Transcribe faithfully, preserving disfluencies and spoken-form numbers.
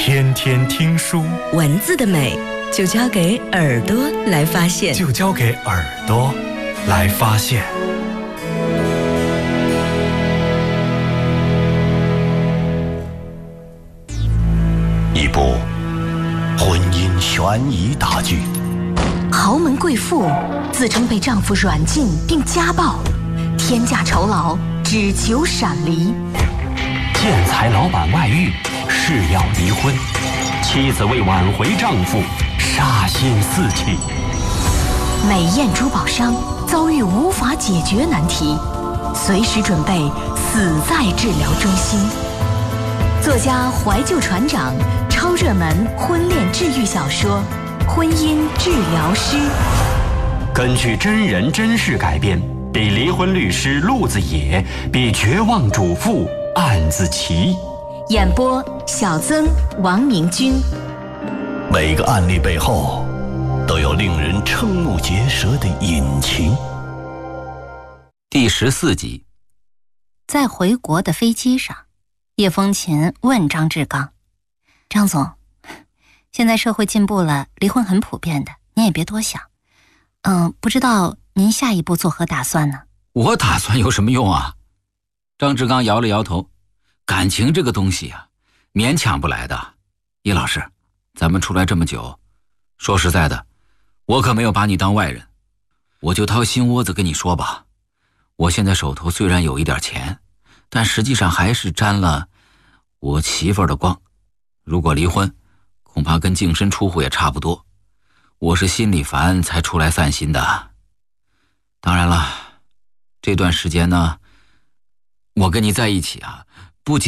天天听书， 文字的美就交给耳朵来发现， 就交给耳朵来发现。 一部婚姻悬疑大剧， 豪门贵妇自称被丈夫软禁并家暴，天价酬劳只求闪离。 建材老板外遇，誓要离婚，妻子为挽回丈夫，杀心四起。 美艳珠宝商遭遇无法解决难题，随时准备死在治疗中心。作家怀旧船长超热门婚恋治愈小说《婚姻治疗师》， 根据真人真事改编，比离婚律师陆子野，比绝望主妇案子奇。 演播小曾、王明君。 每个案例背后都有令人瞠目结舌的隐情。 第十四集。 在回国的飞机上，叶风琴问张志刚：“张总，现在社会进步了，离婚很普遍的，您也别多想。嗯，不知道您下一步作何打算呢？” 我打算有什么用啊？张志刚摇了摇头，感情这个东西啊，勉强不来的。叶老师，咱们出来这么久，说实在的，我可没有把你当外人，我就掏心窝子跟你说吧，我现在手头虽然有一点钱，但实际上还是沾了我媳妇儿的光。如果离婚，恐怕跟净身出户也差不多。我是心里烦才出来散心的。当然了，这段时间呢，我跟你在一起啊，不仅